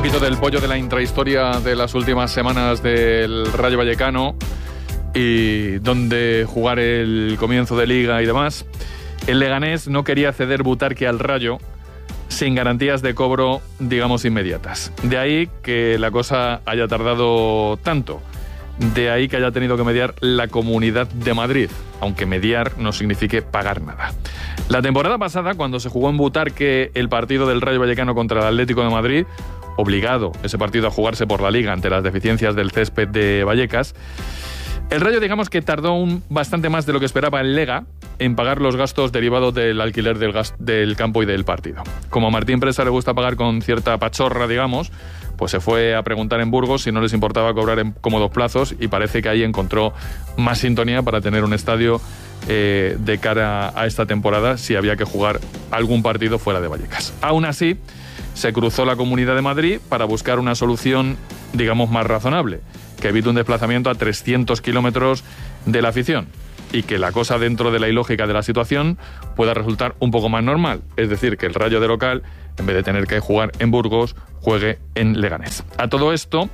poquito del pollo de la intrahistoria de las últimas semanas del Rayo Vallecano y dónde jugar el comienzo de Liga y demás. El Leganés no quería ceder Butarque al Rayo sin garantías de cobro, digamos, inmediatas. De ahí que la cosa haya tardado tanto. De ahí que haya tenido que mediar la Comunidad de Madrid, aunque mediar no signifique pagar nada. La temporada pasada, cuando se jugó en Butarque el partido del Rayo Vallecano contra el Atlético de Madrid, obligado ese partido a jugarse por la Liga ante las deficiencias del césped de Vallecas, el Rayo, digamos que tardó bastante más de lo que esperaba el Lega en pagar los gastos derivados del alquiler del campo y del partido. Como a Martín Presa le gusta pagar con cierta pachorra, digamos, pues se fue a preguntar en Burgos si no les importaba cobrar en cómodos plazos y parece que ahí encontró más sintonía para tener un estadio de cara a esta temporada si había que jugar algún partido fuera de Vallecas. Aún así, se cruzó la Comunidad de Madrid para buscar una solución, digamos, más razonable, que evite un desplazamiento a 300 kilómetros de la afición y que la cosa dentro de la ilógica de la situación pueda resultar un poco más normal. Es decir, que el Rayo de local, en vez de tener que jugar en Burgos, juegue en Leganés. A todo esto,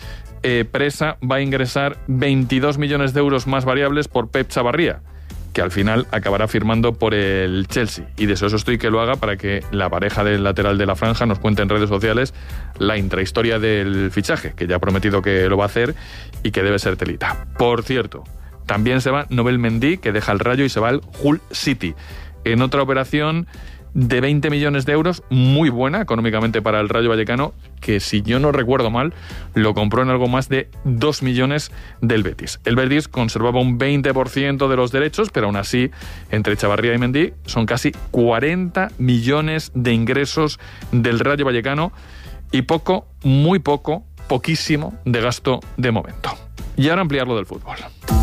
Presa va a ingresar 22 millones de euros más variables por Pep Chavarría, que al final acabará firmando por el Chelsea. Y deseoso estoy que lo haga para que la pareja del lateral de la franja nos cuente en redes sociales la intrahistoria del fichaje, que ya ha prometido que lo va a hacer y que debe ser telita. Por cierto, también se va Nobel Mendy, que deja el Rayo y se va al Hull City, en otra operación de 20 millones de euros, muy buena económicamente para el Rayo Vallecano, que si yo no recuerdo mal, lo compró en algo más de 2 millones del Betis. El Betis conservaba un 20% de los derechos, pero aún así, entre Chavarría y Mendy, son casi 40 millones de ingresos del Rayo Vallecano y poco, muy poco, poquísimo de gasto de momento. Y ahora ampliarlo del fútbol.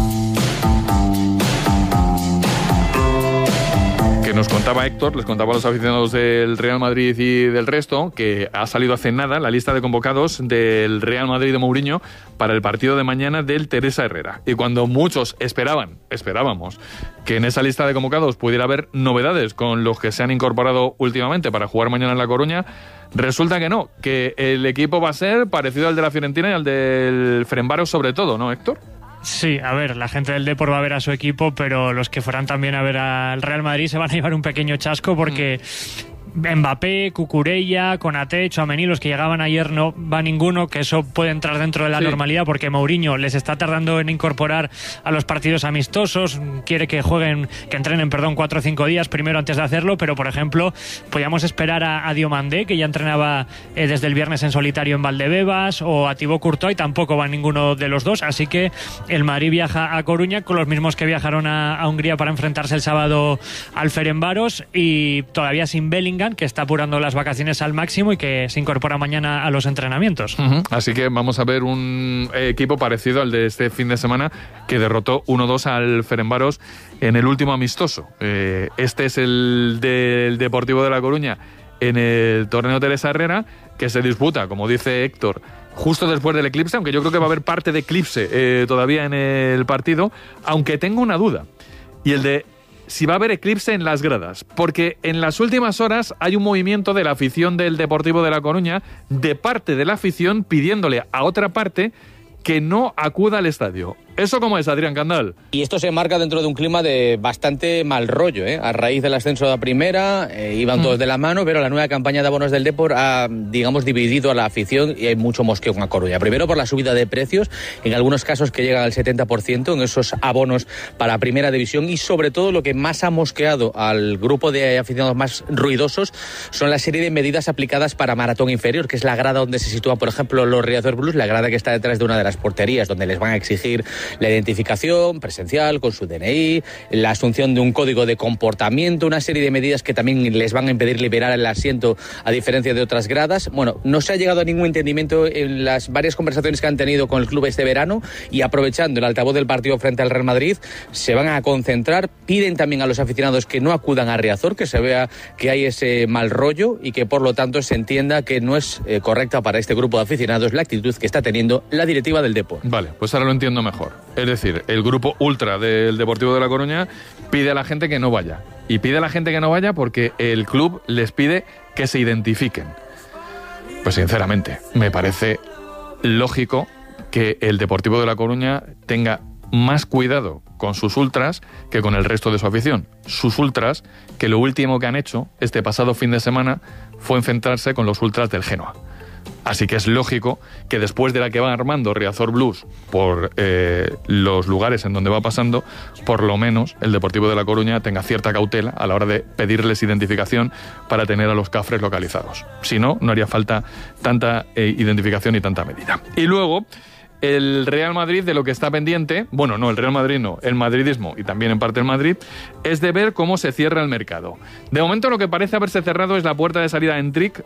Que nos contaba Héctor, les contaba a los aficionados del Real Madrid y del resto, que ha salido hace nada la lista de convocados del Real Madrid de Mourinho para el partido de mañana del Teresa Herrera. Y cuando muchos esperábamos que en esa lista de convocados pudiera haber novedades con los que se han incorporado últimamente para jugar mañana en La Coruña, resulta que no, que el equipo va a ser parecido al de la Fiorentina y al del Ferencváros sobre todo, ¿no, Héctor? Sí, a ver, la gente del Depor va a ver a su equipo, pero los que fueran también a ver al Real Madrid se van a llevar un pequeño chasco porque Mbappé, Cucurella, Konaté, Tchouaméni, los que llegaban ayer no va ninguno, que eso puede entrar dentro de la normalidad porque Mourinho les está tardando en incorporar a los partidos amistosos, quiere que entrenen 4 o 5 días primero antes de hacerlo, pero por ejemplo podíamos esperar a Diomandé, que ya entrenaba desde el viernes en solitario en Valdebebas, o a Thibaut Courtois, y tampoco va ninguno de los dos, así que el Madrid viaja a Coruña con los mismos que viajaron a Hungría para enfrentarse el sábado al Ferencváros, y todavía sin Bellingham, que está apurando las vacaciones al máximo y que se incorpora mañana a los entrenamientos. Así que vamos a ver un equipo parecido al de este fin de semana, que derrotó 1-2 al Ferencváros en el último amistoso. Este es el del Deportivo de La Coruña en el torneo Teresa Herrera, que se disputa, como dice Héctor, justo después del eclipse, aunque yo creo que va a haber parte de eclipse todavía en el partido, aunque tengo una duda, y el de si va a haber eclipse en las gradas, porque en las últimas horas hay un movimiento de la afición del Deportivo de La Coruña, de parte de la afición pidiéndole a otra parte que no acuda al estadio. ¿Eso cómo es, Adrián Candal? Y esto se marca dentro de un clima de bastante mal rollo, ¿eh? A raíz del ascenso de la primera, iban todos de la mano, pero la nueva campaña de abonos del Depor ha, digamos, dividido a la afición y hay mucho mosqueo en A Coruña. Primero por la subida de precios, en algunos casos que llegan al 70% en esos abonos para primera división, y sobre todo lo que más ha mosqueado al grupo de aficionados más ruidosos son la serie de medidas aplicadas para maratón inferior, que es la grada donde se sitúan, por ejemplo, los Riazor Blues, la grada que está detrás de una de las porterías, donde les van a exigir la identificación presencial con su DNI, la asunción de un código de comportamiento, una serie de medidas que también les van a impedir liberar el asiento a diferencia de otras gradas. Bueno, no se ha llegado a ningún entendimiento en las varias conversaciones que han tenido con el club este verano, y aprovechando el altavoz del partido frente al Real Madrid se van a concentrar. Piden también a los aficionados que no acudan a Riazor, que se vea que hay ese mal rollo y que por lo tanto se entienda que no es correcta para este grupo de aficionados la actitud que está teniendo la directiva del Depor. Vale, pues ahora lo entiendo mejor. Es decir, el grupo ultra del Deportivo de La Coruña pide a la gente que no vaya. Y pide a la gente que no vaya porque el club les pide que se identifiquen. Pues sinceramente, me parece lógico que el Deportivo de La Coruña tenga más cuidado con sus ultras que con el resto de su afición. Sus ultras, que lo último que han hecho este pasado fin de semana fue enfrentarse con los ultras del Genoa. Así que es lógico que después de la que va armando Riazor Blues por los lugares en donde va pasando, por lo menos el Deportivo de La Coruña tenga cierta cautela a la hora de pedirles identificación para tener a los cafres localizados. Si no, no haría falta tanta identificación y tanta medida. Y luego, el Real Madrid, de lo que está pendiente, bueno, no, el Real Madrid no, el madridismo y también en parte el Madrid, es de ver cómo se cierra el mercado. De momento lo que parece haberse cerrado es la puerta de salida en Trick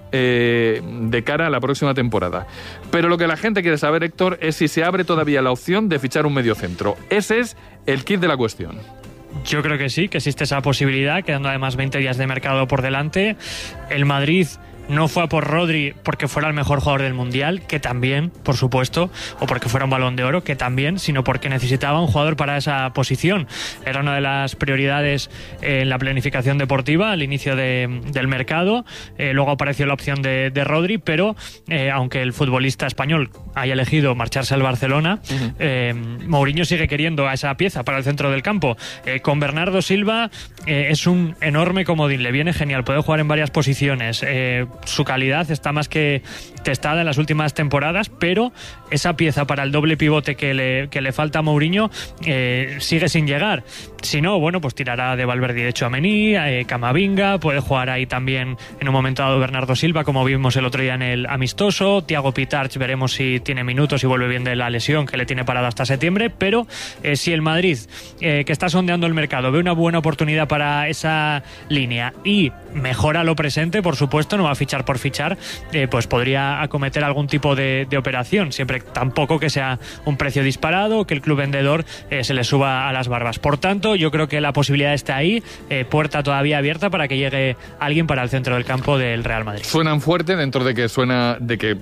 de cara a la próxima temporada. Pero lo que la gente quiere saber, Héctor, es si se abre todavía la opción de fichar un mediocentro. Ese es el kit de la cuestión. Yo creo que sí, que existe esa posibilidad, quedando además 20 días de mercado por delante. El Madrid no fue a por Rodri porque fuera el mejor jugador del Mundial, que también, por supuesto, o porque fuera un Balón de Oro, que también, sino porque necesitaba un jugador para esa posición. Era una de las prioridades en la planificación deportiva al inicio del mercado. Luego apareció la opción de Rodri, pero aunque el futbolista español haya elegido marcharse al Barcelona, Mourinho sigue queriendo a esa pieza para el centro del campo. Con Bernardo Silva es un enorme comodín, le viene genial, puede jugar en varias posiciones. Su calidad está más que testada en las últimas temporadas, pero esa pieza para el doble pivote que le falta a Mourinho sigue sin llegar. Si no, bueno, pues tirará de Valverde y de Tchouaméni, Camavinga, puede jugar ahí también en un momento dado Bernardo Silva, como vimos el otro día en el amistoso. Thiago Pitarch veremos si tiene minutos y vuelve bien de la lesión que le tiene parado hasta septiembre, pero si el Madrid, que está sondeando el mercado, ve una buena oportunidad para esa línea y mejora lo presente, por supuesto, no va a fichar por fichar, pues podría acometer algún tipo de operación, siempre tampoco que sea un precio disparado, que el club vendedor se le suba a las barbas. Por tanto, yo creo que la posibilidad está ahí, puerta todavía abierta para que llegue alguien para el centro del campo del Real Madrid. Suenan fuerte dentro de que suenan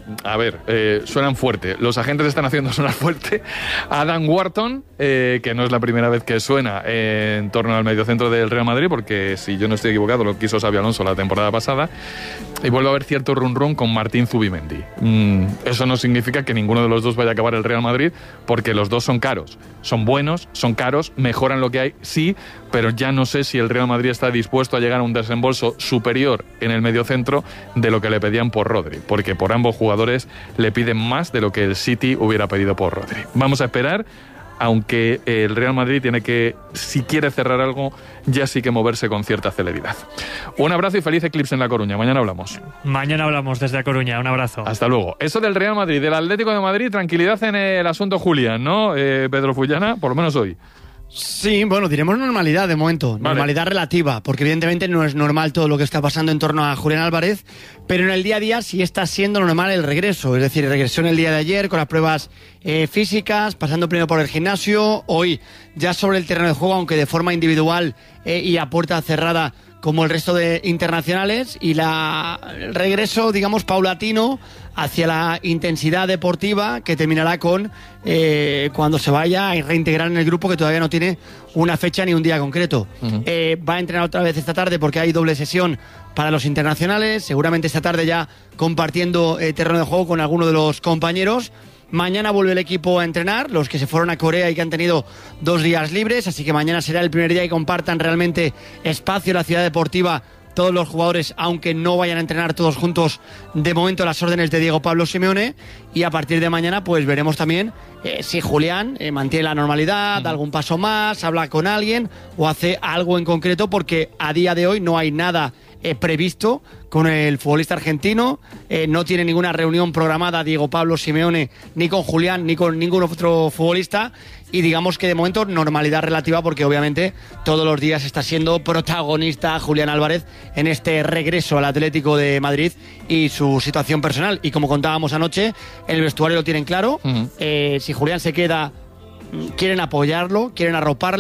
fuerte. Los agentes están haciendo sonar fuerte a Adam Wharton, que no es la primera vez que suena en torno al mediocentro del Real Madrid, porque si yo no estoy equivocado lo quiso Xabi Alonso la temporada pasada, y vuelve a haber cierto run con Martín Zubimendi. Eso no significa que ninguno de los dos vaya a acabar el Real Madrid, porque los dos son caros, son buenos, son caros, mejoran lo que hay, sí, pero ya no sé si el Real Madrid está dispuesto a llegar a un desembolso superior en el mediocentro de lo que le pedían por Rodri, porque por ambos jugadores le piden más de lo que el City hubiera pedido por Rodri. Vamos a esperar, aunque el Real Madrid tiene que, si quiere cerrar algo, ya sí que moverse con cierta celeridad. Un abrazo y feliz eclipse en La Coruña. Mañana hablamos. Mañana hablamos desde La Coruña. Un abrazo. Hasta luego. Eso del Real Madrid, del Atlético de Madrid, tranquilidad en el asunto Julián, ¿no, Pedro Fullana? Por lo menos hoy. Sí, bueno, diremos normalidad de momento, vale. Normalidad relativa, porque evidentemente no es normal todo lo que está pasando en torno a Julián Álvarez, pero en el día a día sí está siendo normal el regreso, es decir, regresó en el día de ayer con las pruebas físicas, pasando primero por el gimnasio, hoy ya sobre el terreno de juego, aunque de forma individual y a puerta cerrada como el resto de internacionales, y el regreso, digamos, paulatino hacia la intensidad deportiva que terminará con cuando se vaya a reintegrar en el grupo, que todavía no tiene una fecha ni un día concreto. Va a entrenar otra vez esta tarde porque hay doble sesión para los internacionales, seguramente esta tarde ya compartiendo terreno de juego con alguno de los compañeros. Mañana vuelve el equipo a entrenar, los que se fueron a Corea y que han tenido 2 días libres, así que mañana será el primer día que compartan realmente espacio en la ciudad deportiva todos los jugadores, aunque no vayan a entrenar todos juntos de momento, las órdenes de Diego Pablo Simeone. Y a partir de mañana pues veremos también si Julián mantiene la normalidad, da algún paso más, habla con alguien o hace algo en concreto, porque a día de hoy no hay nada previsto con el futbolista argentino, no tiene ninguna reunión programada Diego Pablo Simeone ni con Julián ni con ningún otro futbolista, y digamos que de momento normalidad relativa, porque obviamente todos los días está siendo protagonista Julián Álvarez en este regreso al Atlético de Madrid y su situación personal. Y como contábamos anoche, el vestuario lo tienen claro. Si Julián se queda, quieren apoyarlo, quieren arroparle,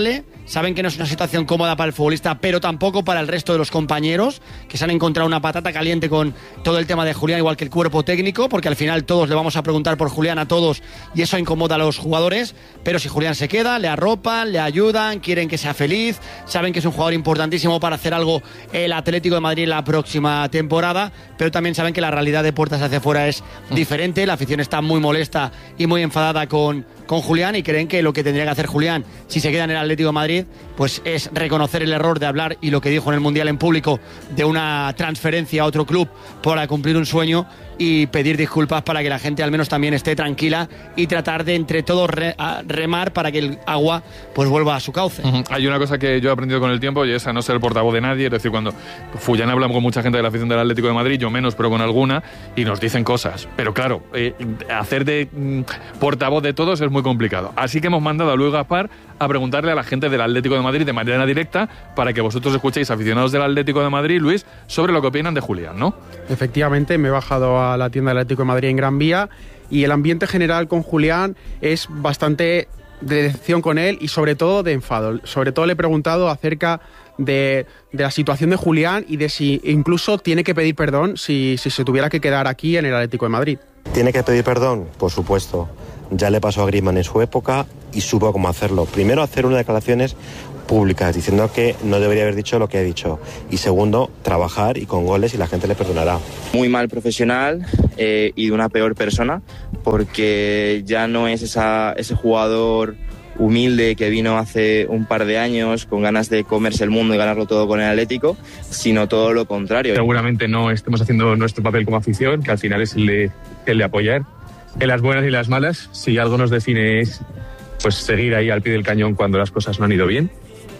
saben que no es una situación cómoda para el futbolista, pero tampoco para el resto de los compañeros, que se han encontrado una patata caliente con todo el tema de Julián, igual que el cuerpo técnico, porque al final todos le vamos a preguntar por Julián a todos y eso incomoda a los jugadores, pero si Julián se queda, le arropan, le ayudan, quieren que sea feliz, saben que es un jugador importantísimo para hacer algo el Atlético de Madrid la próxima temporada, pero también saben que la realidad de puertas hacia afuera es diferente, la afición está muy molesta y muy enfadada con Julián y creen que lo que tendría que hacer Julián si se queda en el Atlético de Madrid pues es reconocer el error de hablar y lo que dijo en el Mundial en público de una transferencia a otro club para cumplir un sueño y pedir disculpas para que la gente al menos también esté tranquila y tratar de entre todos remar para que el agua pues vuelva a su cauce. Hay una cosa que yo he aprendido con el tiempo y es a no ser el portavoz de nadie, es decir, cuando Fullán habla con mucha gente de la afición del Atlético de Madrid, yo menos, pero con alguna, y nos dicen cosas, pero claro, hacer de portavoz de todos es muy complicado, así que hemos mandado a Luis Gaspar a preguntarle a la gente del Atlético de Madrid de manera directa para que vosotros escuchéis, aficionados del Atlético de Madrid, Luis, sobre lo que opinan de Julián, ¿no? Efectivamente, me he bajado a la tienda del Atlético de Madrid en Gran Vía y el ambiente general con Julián es bastante de decepción con él y sobre todo de enfado. Sobre todo le he preguntado acerca de la situación de Julián y de si incluso tiene que pedir perdón si se tuviera que quedar aquí en el Atlético de Madrid. ¿Tiene que pedir perdón? Por supuesto. Ya le pasó a Griezmann en su época y supo cómo hacerlo. Primero, hacer unas declaraciones públicas diciendo que no debería haber dicho lo que ha dicho. Y segundo, trabajar y con goles y la gente le perdonará. Muy mal profesional y de una peor persona, porque ya no es ese jugador humilde que vino hace un par de años con ganas de comerse el mundo y ganarlo todo con el Atlético, sino todo lo contrario. Seguramente no estemos haciendo nuestro papel como afición, que al final es el de apoyar en las buenas y las malas. Si algo nos define es pues seguir ahí al pie del cañón cuando las cosas no han ido bien.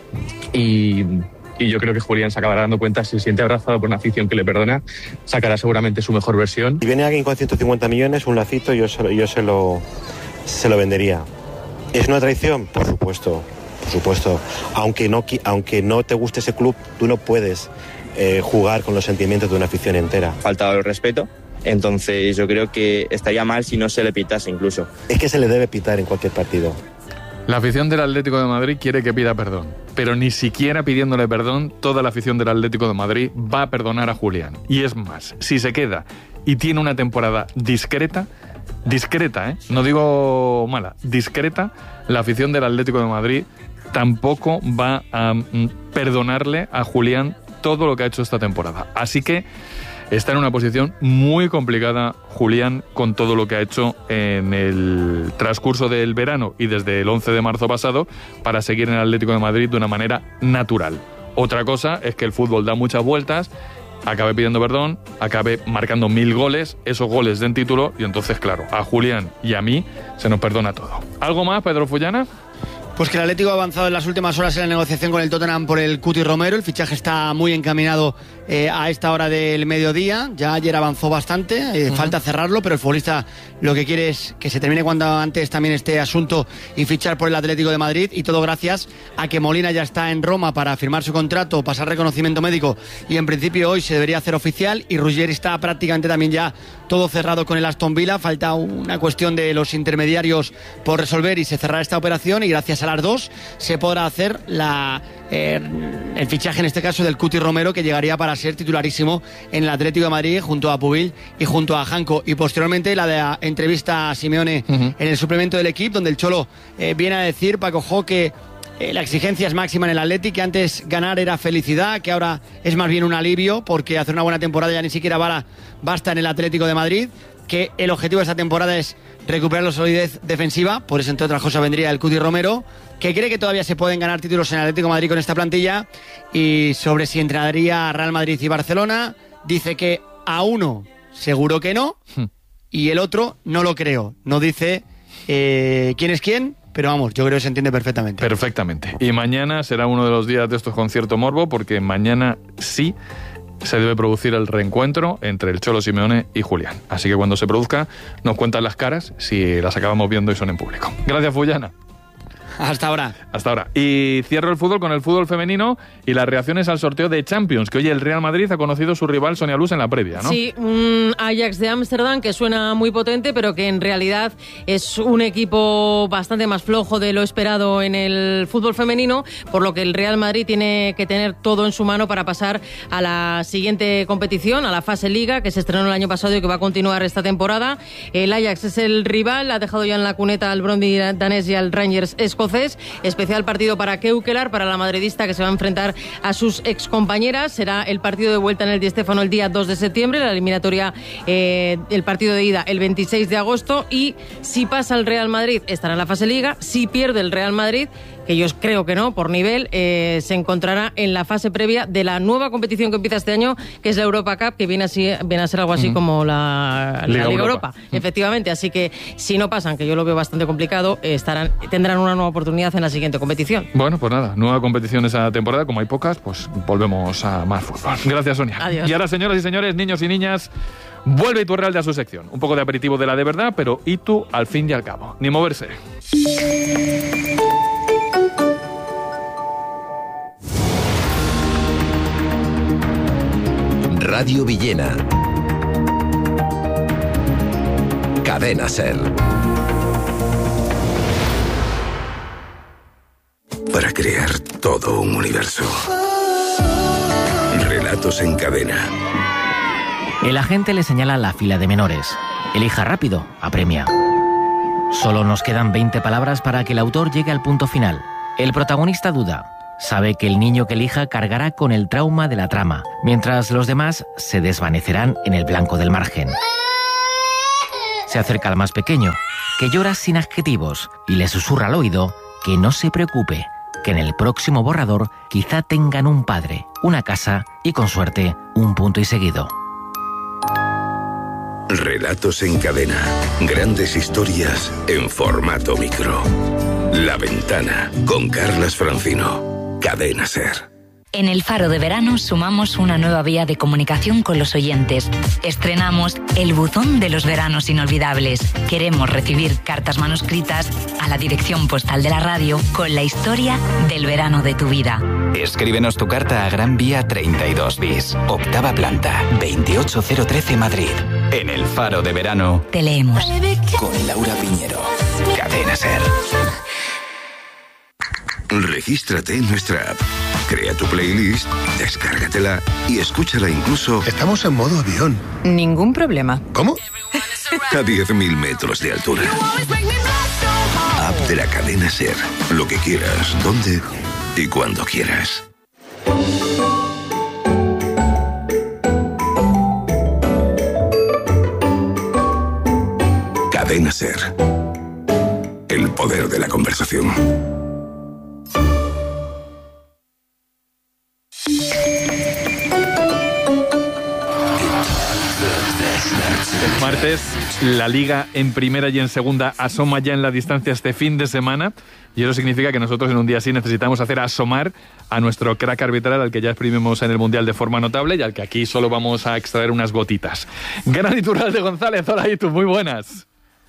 Y yo creo que Julián se acabará dando cuenta, si se siente abrazado por una afición que le perdona, sacará seguramente su mejor versión. Si viene alguien con 150 millones, un lacito, yo se lo vendería. ¿Es una traición? Por supuesto. Aunque no te guste ese club, tú no puedes jugar con los sentimientos de una afición entera. Faltado el respeto. Entonces yo creo que estaría mal si no se le pitase incluso. Es que se le debe pitar en cualquier partido. La afición del Atlético de Madrid quiere que pida perdón, pero ni siquiera pidiéndole perdón, toda la afición del Atlético de Madrid va a perdonar a Julián. Y es más, si se queda y tiene una temporada discreta, no digo mala, discreta, la afición del Atlético de Madrid tampoco va a perdonarle a Julián todo lo que ha hecho esta temporada. Así que está en una posición muy complicada Julián con todo lo que ha hecho en el transcurso del verano y desde el 11 de marzo pasado para seguir en el Atlético de Madrid de una manera natural. Otra cosa es que el fútbol da muchas vueltas, acabe pidiendo perdón, acabe marcando 1000 goles, esos goles den título y entonces, claro, a Julián y a mí se nos perdona todo. ¿Algo más, Pedro Fullana? Pues que el Atlético ha avanzado en las últimas horas en la negociación con el Tottenham por el Cuti Romero. El fichaje está muy encaminado a esta hora del mediodía. Ya ayer avanzó bastante, falta cerrarlo, pero el futbolista lo que quiere es que se termine cuanto antes también este asunto y fichar por el Atlético de Madrid. Y todo gracias a que Molina ya está en Roma para firmar su contrato, pasar reconocimiento médico y en principio hoy se debería hacer oficial. Y Ruggeri está prácticamente también ya todo cerrado con el Aston Villa. Falta una cuestión de los intermediarios por resolver y se cerrará esta operación y gracias a las dos se podrá hacer el fichaje en este caso del Cuti Romero, que llegaría para ser titularísimo en el Atlético de Madrid junto a Pubil y junto a Janko. Y posteriormente la entrevista a Simeone en el suplemento del equipo, donde el Cholo viene a decir, Paco Jo, que la exigencia es máxima en el Atleti, que antes ganar era felicidad, que ahora es más bien un alivio porque hacer una buena temporada ya ni siquiera basta en el Atlético de Madrid, que el objetivo de esta temporada es recuperar la solidez defensiva, por eso entre otras cosas vendría el Cuti Romero, que cree que todavía se pueden ganar títulos en el Atlético de Madrid con esta plantilla. Y sobre si entrenaría a Real Madrid y Barcelona, dice que a uno seguro que no y el otro no lo creo. No dice quién es quién, pero vamos, yo creo que se entiende perfectamente. Perfectamente. Y mañana será uno de los días de estos con cierto morbo, porque mañana sí se debe producir el reencuentro entre el Cholo Simeone y Julián. Así que cuando se produzca, nos cuentan las caras si las acabamos viendo y son en público. Gracias, Fullana. Hasta ahora. Hasta ahora. Y cierro el fútbol con el fútbol femenino y las reacciones al sorteo de Champions, que hoy el Real Madrid ha conocido su rival Sonia Luz en la previa, ¿no? Sí, un Ajax de Ámsterdam que suena muy potente, pero que en realidad es un equipo bastante más flojo de lo esperado en el fútbol femenino, por lo que el Real Madrid tiene que tener todo en su mano para pasar a la siguiente competición, a la fase Liga, que se estrenó el año pasado y que va a continuar esta temporada. El Ajax es el rival, ha dejado ya en la cuneta al Brøndby danés y al Rangers escocés. Especial partido para Keukelar, para la madridista, que se va a enfrentar a sus excompañeras. Será el partido de vuelta en el Di Stéfano el día 2 de septiembre, la eliminatoria, el partido de ida el 26 de agosto. Y si pasa el Real Madrid, estará en la fase Liga. Si pierde el Real Madrid, que yo creo que no, por nivel, se encontrará en la fase previa de la nueva competición que empieza este año, que es la Europa Cup, que viene a ser algo así como la Liga Europa. Efectivamente, así que si no pasan, que yo lo veo bastante complicado, tendrán una nueva oportunidad en la siguiente competición. Bueno, pues nada, nueva competición esa temporada, como hay pocas, pues volvemos a más fútbol. Gracias, Sonia. Adiós. Y ahora, señoras y señores, niños y niñas, vuelve Iturralde a su sección. Un poco de aperitivo de la de verdad, pero Itu al fin y al cabo. Ni moverse. Radio Villena. Cadena SER. Para crear todo un universo. Relatos en cadena. El agente le señala la fila de menores. Elija rápido, apremia. Solo nos quedan 20 palabras para que el autor llegue al punto final. El protagonista duda. Sabe que el niño que elija cargará con el trauma de la trama, mientras los demás se desvanecerán en el blanco del margen. Se acerca al más pequeño, que llora sin adjetivos, y le susurra al oído que no se preocupe, que en el próximo borrador quizá tengan un padre, una casa y, con suerte, un punto y seguido. Relatos en cadena. Grandes historias en formato micro. La Ventana, con Carlas Francino. Cadena SER. En el Faro de Verano sumamos una nueva vía de comunicación con los oyentes. Estrenamos el buzón de los veranos inolvidables. Queremos recibir cartas manuscritas a la dirección postal de la radio con la historia del verano de tu vida. Escríbenos tu carta a Gran Vía 32 bis, octava planta, 28013 Madrid. En el Faro de Verano te leemos. Con Laura Piñero. Cadena SER. Regístrate en nuestra app. Crea tu playlist, descárgatela y escúchala incluso... Estamos en modo avión. Ningún problema. ¿Cómo? A 10.000 metros de altura. App de la cadena SER. Lo que quieras, donde y cuando quieras. Cadena SER. El poder de la conversación. Martes, la Liga en primera y en segunda asoma ya en la distancia este fin de semana, y eso significa que nosotros en un día así necesitamos hacer asomar a nuestro crack arbitral, al que ya exprimimos en el Mundial de forma notable y al que aquí solo vamos a extraer unas gotitas. Gran Iturralde González, hola Itu, muy buenas.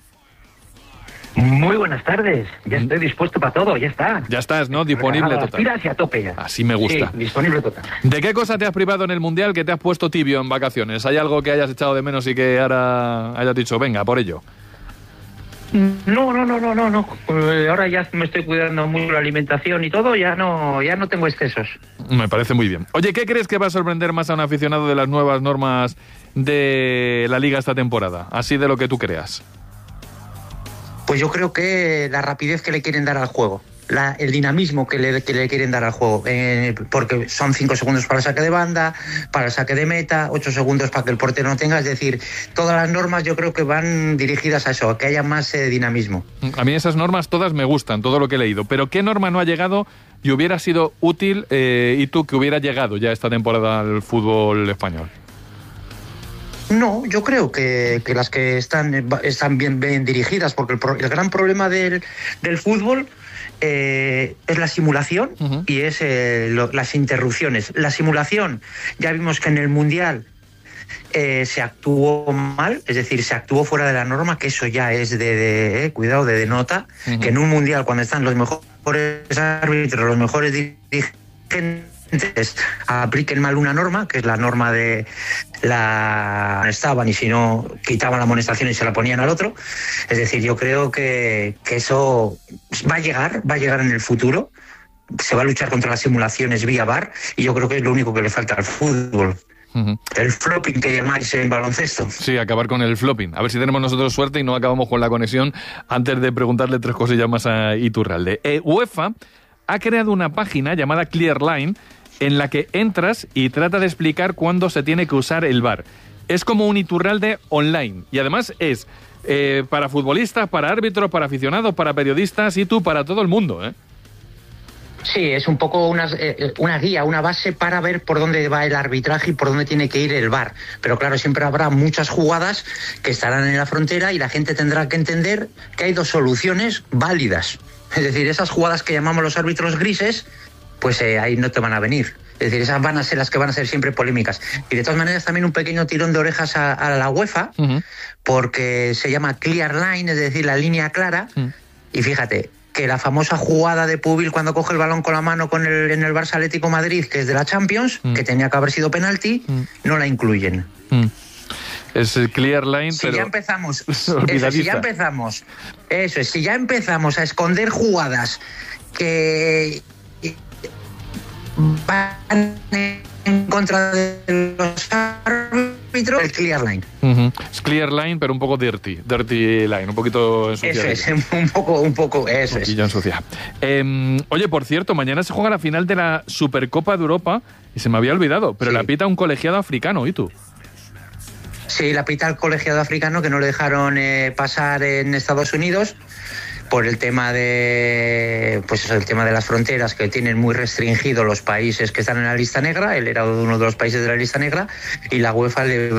Muy buenas tardes, ya estoy dispuesto para todo, ya está. Ya estás, ¿no? Disponible total. Mira hacia tope ya. Así me gusta. Sí, disponible total. ¿De qué cosa te has privado en el Mundial que te has puesto tibio en vacaciones? ¿Hay algo que hayas echado de menos y que ahora hayas dicho, venga, por ello? No. Ahora ya me estoy cuidando mucho la alimentación y todo, ya no tengo excesos. Me parece muy bien. Oye, ¿qué crees que va a sorprender más a un aficionado de las nuevas normas de la Liga esta temporada? Así de lo que tú creas. Pues yo creo que la rapidez que le quieren dar al juego, el dinamismo que le quieren dar al juego, porque son 5 segundos para el saque de banda, para el saque de meta, 8 segundos para que el portero no tenga, es decir, todas las normas yo creo que van dirigidas a eso, a que haya más dinamismo. A mí esas normas todas me gustan, todo lo que he leído, pero ¿qué norma no ha llegado y hubiera sido útil y tú que hubiera llegado ya esta temporada al fútbol español? No, yo creo que las que están bien dirigidas, porque el gran problema del fútbol es la simulación y es las interrupciones. La simulación, ya vimos que en el Mundial se actuó mal, es decir, se actuó fuera de la norma, que eso ya es cuidado, de nota, que en un Mundial, cuando están los mejores mejores árbitros, los mejores dirigentes apliquen mal una norma, que es la norma de la amonestaban y si no quitaban la amonestación y se la ponían al otro. Es decir, yo creo que eso va a llegar en el futuro. Se va a luchar contra las simulaciones vía VAR y yo creo que es lo único que le falta al fútbol. El flopping que llamáis en baloncesto. Sí, acabar con el flopping. A ver si tenemos nosotros suerte y no acabamos con la conexión antes de preguntarle 3 cosillas más a Iturralde. UEFA ha creado una página llamada Clearline en la que entras y trata de explicar cuándo se tiene que usar el VAR. Es como un Iturralde online y además es para futbolistas, para árbitros, para aficionados, para periodistas y para todo el mundo, ¿eh? Sí, es un poco una guía, una base para ver por dónde va el arbitraje y por dónde tiene que ir el VAR. Pero claro, siempre habrá muchas jugadas que estarán en la frontera y la gente tendrá que entender que hay 2 soluciones válidas. Es decir, esas jugadas que llamamos los árbitros grises, pues ahí no te van a venir. Es decir, esas van a ser las que van a ser siempre polémicas. Y de todas maneras también un pequeño tirón de orejas a la UEFA, porque se llama Clear Line, es decir, la línea clara. Y fíjate, que la famosa jugada de Pubil cuando coge el balón con la mano en el Barça Atlético Madrid, que es de la Champions, que tenía que haber sido penalti, no la incluyen. Es el Clear Line, si pero ya empezamos, si ya empezamos a esconder jugadas que van en contra de los árbitros, el Clear Line. Es Clear Line, pero un poco dirty line, un poquito ensuciado. Eso es, un poco, eso es. Ensuciado. Oye, por cierto, mañana se juega la final de la Supercopa de Europa y se me había olvidado, pero la pita un colegiado africano, ¿y tú? Sí, la pita el colegiado africano que no le dejaron pasar en Estados Unidos por el tema de el tema de las fronteras, que tienen muy restringido los países que están en la lista negra. Él era uno de los países de la lista negra y la UEFA le